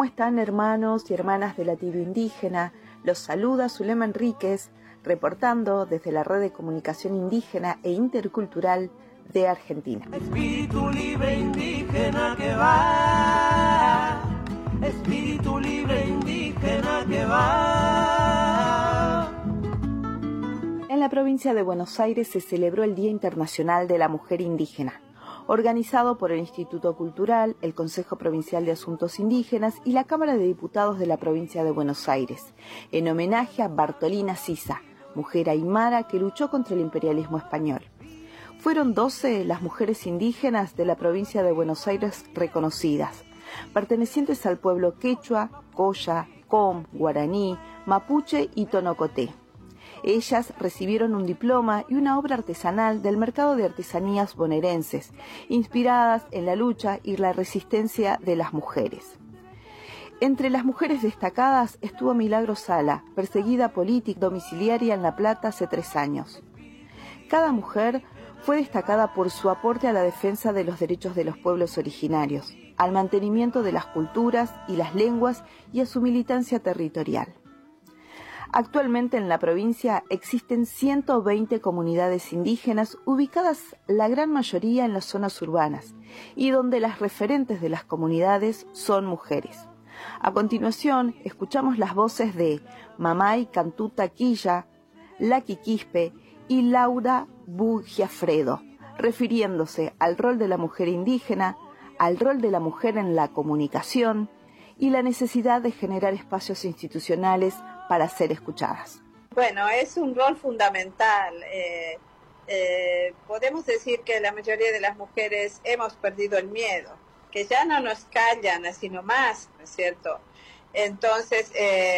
¿Cómo están, hermanos y hermanas de la tribu indígena? Los saluda Zulema Enríquez, reportando desde la Red de Comunicación Indígena e Intercultural de Argentina. Espíritu libre indígena que va, espíritu libre indígena que va. En la provincia de Buenos Aires se celebró el Día Internacional de la Mujer Indígena, organizado por el Instituto Cultural, el Consejo Provincial de Asuntos Indígenas y la Cámara de Diputados de la provincia de Buenos Aires, en homenaje a Bartolina Sisa, mujer aymara que luchó contra el imperialismo español. Fueron 12 las mujeres indígenas de la provincia de Buenos Aires reconocidas, pertenecientes al pueblo quechua, colla, com, guaraní, mapuche y tonocoté. Ellas recibieron un diploma y una obra artesanal del mercado de artesanías bonaerenses, inspiradas en la lucha y la resistencia de las mujeres. Entre las mujeres destacadas estuvo Milagro Sala, perseguida política domiciliaria en La Plata hace 3 años. Cada mujer fue destacada por su aporte a la defensa de los derechos de los pueblos originarios, al mantenimiento de las culturas y las lenguas y a su militancia territorial. Actualmente en la provincia existen 120 comunidades indígenas ubicadas la gran mayoría en las zonas urbanas y donde las referentes de las comunidades son mujeres. A continuación escuchamos las voces de Mamay Cantuta Quilla, Laki Quispe y Laura Bugiafredo, refiriéndose al rol de la mujer indígena, al rol de la mujer en la comunicación y la necesidad de generar espacios institucionales para ser escuchadas. Bueno, es un rol fundamental. Podemos decir que la mayoría de las mujeres hemos perdido el miedo, que ya no nos callan así nomás, ¿no es cierto? Entonces,